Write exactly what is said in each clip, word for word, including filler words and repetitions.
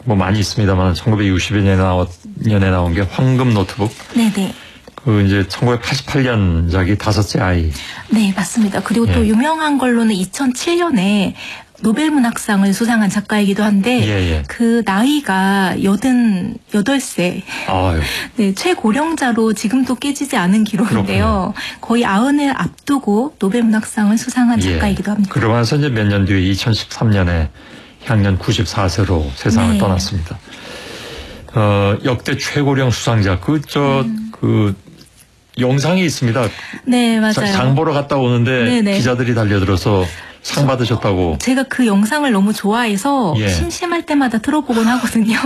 뭐 많이 있습니다만 천구백육십 년에 나왔, 년에 나온 게 황금 노트북. 네네. 그 이제 천구백팔십팔 년작이 다섯째 아이. 네, 맞습니다. 그리고 또 예. 유명한 걸로는 이천칠 년에 노벨 문학상을 수상한 작가이기도 한데 예, 예. 그 나이가 여든 여덟 세. 아유. 네, 최고령자로 지금도 깨지지 않은 기록인데요. 그렇군요. 거의 아흔을 앞두고 노벨 문학상을 수상한 예. 작가이기도 합니다. 그러면서 이제 몇 년 뒤에 이천십삼 년에 향년 구십사 세로 세상을 네. 떠났습니다. 어, 역대 최고령 수상자 그 저 음. 그 영상이 있습니다. 네, 맞아요. 장 보러 갔다 오는데 네네. 기자들이 달려들어서 상 받으셨다고. 제가 그 영상을 너무 좋아해서 예. 심심할 때마다 틀어보곤 하거든요.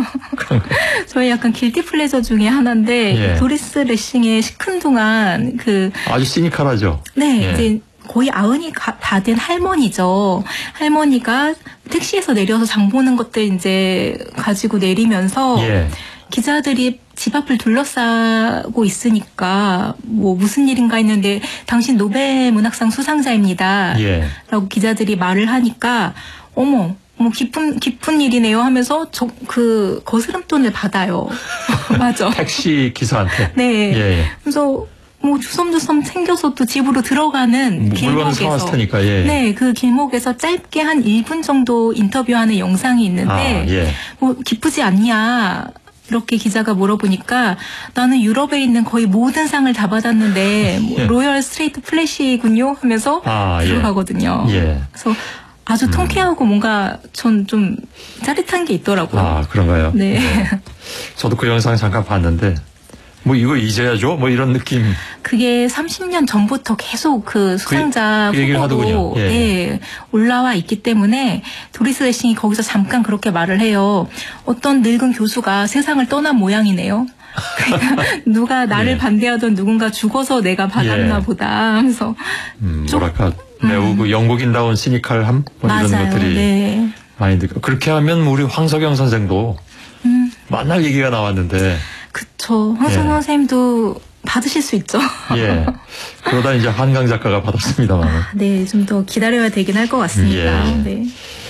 저희 약간 길티 플레저 중에 하나인데 예. 도리스 레싱의 시큰둥한 그 아주 시니컬하죠. 네, 예. 이제 거의 아흔이 다 된 할머니죠. 할머니가 택시에서 내려서 장 보는 것들 이제 가지고 내리면서 예. 기자들이 집 앞을 둘러싸고 있으니까 뭐 무슨 일인가 했는데 당신 노벨 문학상 수상자입니다. 예. 라고 기자들이 말을 하니까 어머 뭐 기쁜 기쁜 일이네요 하면서 저 그 거스름돈을 받아요. 맞아. 택시 기사한테. 네. 예. 그래서 뭐 주섬주섬 챙겨서 또 집으로 들어가는 물건을 사왔을 길목에서 테니까. 예. 네, 그 길목에서 짧게 한 일 분 정도 인터뷰하는 영상이 있는데 아, 예. 뭐 기쁘지 않냐 이렇게 기자가 물어보니까 나는 유럽에 있는 거의 모든 상을 다 받았는데 뭐 예. 로열 스트레이트 플래시군요 하면서 아, 예. 들어가거든요. 예. 그래서 아주 통쾌하고 뭔가 전 좀 짜릿한 게 있더라고요. 아, 그런가요? 네. 저도 그 영상 잠깐 봤는데 뭐 이거 이제야죠? 뭐 이런 느낌. 그게 삼십 년 전부터 계속 그 수상자 그 얘기를 후보로 하더군요. 예. 네, 올라와 있기 때문에 도리스 레싱이 거기서 잠깐 그렇게 말을 해요. 어떤 늙은 교수가 세상을 떠난 모양이네요. 그러니까 누가 나를 예. 반대하던 누군가 죽어서 내가 받았나 예. 보다 하면서 음, 좀- 뭐랄까 매우 음. 그 영국인다운 시니컬함 뭐 이런 맞아요. 것들이 네. 많이 느껴. 그렇게 하면 우리 황석영 선생도 음, 만날 얘기가 나왔는데 그쵸. 황선호 예. 선생님도 받으실 수 있죠. 예. 그러다 이제 한강 작가가 받았습니다만 네, 좀 더 기다려야 되긴 할 것 같습니다. 예. 네.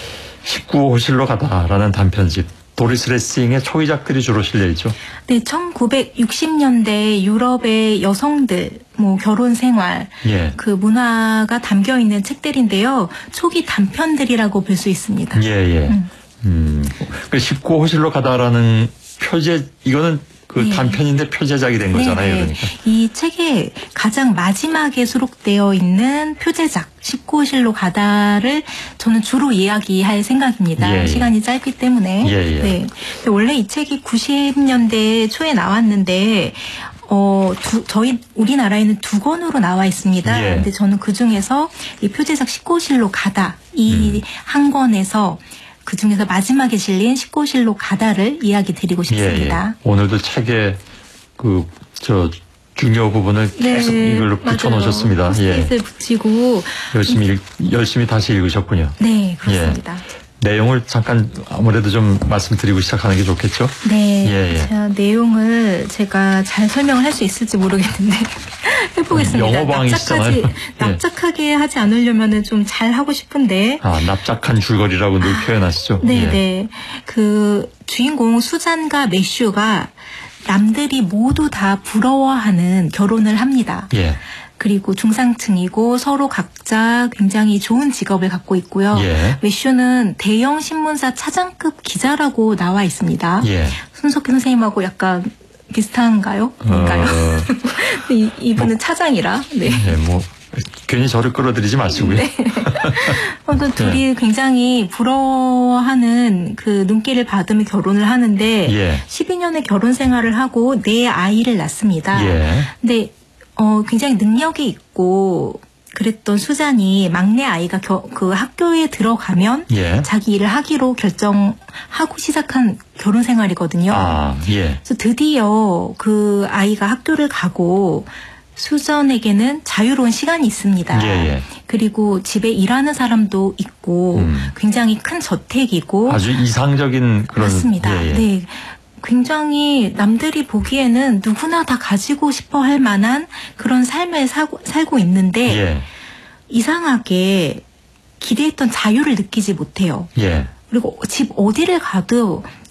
십구 호실로 가다라는 단편집. 도리스 레싱의 초기작들이 주로 실려있죠. 네, 천구백육십 년대 유럽의 여성들, 뭐 결혼 생활, 예. 그 문화가 담겨 있는 책들인데요. 초기 단편들이라고 볼 수 있습니다. 예, 예. 음. 음. 그 십구 호실로 가다라는 표제, 이거는 그 네. 단편인데 표제작이 된 거잖아요. 네네. 그러니까. 이 책의 가장 마지막에 수록되어 있는 표제작 십구 호실로 가다를 저는 주로 이야기할 생각입니다. 예, 예. 시간이 짧기 때문에. 예, 예. 네. 근데 원래 이 책이 구십 년대 초에 나왔는데 어, 두, 저희 우리나라에는 두 권으로 나와 있습니다. 예. 근데 저는 그 중에서 이 표제작 십구 호실로 가다 이 한 권에서 그 중에서 마지막에 실린 십구 호실로 가다를 이야기 드리고 싶습니다. 예, 예. 오늘도 책에 그 저 중요 부분을 계속 이걸로 붙여놓으셨습니다. 예. 포스트잇을 붙이고 열심히 읽, 열심히 다시 읽으셨군요. 네, 그렇습니다. 내용을 잠깐 아무래도 좀 말씀드리고 시작하는 게 좋겠죠? 네, 예, 예. 제가 내용을 제가 잘 설명을 할 수 있을지 모르겠는데 해보겠습니다. 영어방이시잖아요. 납작하지, 예. 납작하게 하지 않으려면 좀 잘 하고 싶은데. 아, 납작한 줄거리라고 늘 표현하시죠? 네, 예. 네. 그 주인공 수잔과 매슈가 남들이 모두 다 부러워하는 결혼을 합니다. 예. 그리고 중상층이고 서로 각자 굉장히 좋은 직업을 갖고 있고요. 예. 매슈는 대형 신문사 차장급 기자라고 나와 있습니다. 예. 손석희 선생님하고 약간 비슷한가요? 뭔가요? 어, 이, 이분은 차장이라. 네. 예, 뭐 괜히 저를 끌어들이지 마시고요. 네. 아무튼 둘이 굉장히 부러워하는 그 눈길을 받으며 결혼을 하는데 예. 십이 년의 결혼 생활을 하고 네 아이를 낳습니다. 예. 근데 어, 굉장히 능력이 있고 그랬던 수잔이 막내 아이가 겨, 그 학교에 들어가면 예. 자기 일을 하기로 결정하고 시작한 결혼 생활이거든요. 아, 예. 그래서 드디어 그 아이가 학교를 가고 수잔에게는 자유로운 시간이 있습니다. 예, 예. 그리고 집에 일하는 사람도 있고 음. 굉장히 큰 저택이고 아주 이상적인 그런. 맞습니다. 예, 예. 네. 굉장히 남들이 보기에는 누구나 다 가지고 싶어 할 만한 그런 삶을 사고, 살고 있는데 예. 이상하게 기대했던 자유를 느끼지 못해요. 예. 그리고 집 어디를 가도